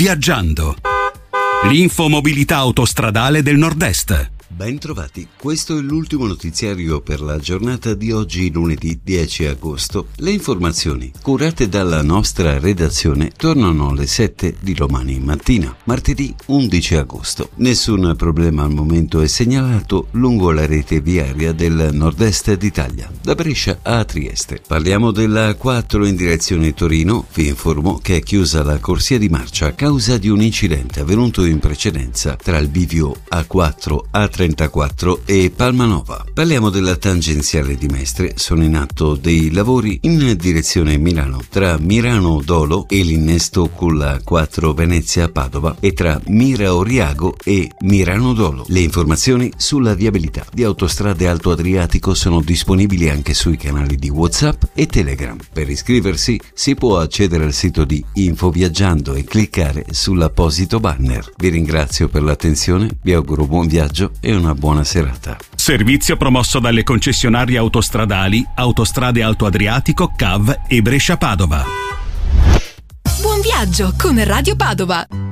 Viaggiando. L'infomobilità autostradale del Nord-Est. Ben trovati, questo è l'ultimo notiziario per la giornata di oggi, lunedì 10 agosto. Le informazioni curate dalla nostra redazione tornano alle 7 di domani mattina, martedì 11 agosto. Nessun problema al momento è segnalato lungo la rete viaria del nord-est d'Italia, da Brescia a Trieste. Parliamo della A4 in direzione Torino. Vi informo che è chiusa la corsia di marcia a causa di un incidente avvenuto in precedenza tra il bivio A4 A34 e Palmanova. Parliamo della tangenziale di Mestre. Sono in atto dei lavori in direzione Milano tra Mirano Dolo e l'innesto con la 4 Venezia Padova e tra Mira Oriago e Mirano Dolo. Le informazioni sulla viabilità di Autostrade Alto Adriatico sono disponibili anche sui canali di WhatsApp e Telegram. Per iscriversi si può accedere al sito di Infoviaggiando e cliccare sull'apposito banner. Vi ringrazio per l'attenzione, vi auguro buon viaggio e una buona serata. Servizio promosso dalle concessionarie autostradali Autostrade Alto Adriatico, CAV e Brescia Padova. Buon viaggio con Radio Padova.